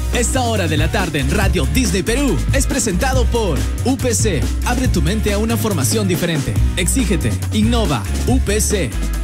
Esta hora de la tarde en Radio Disney Perú es presentado por UPC. Abre tu mente a una formación diferente. Exígete, innova, UPC.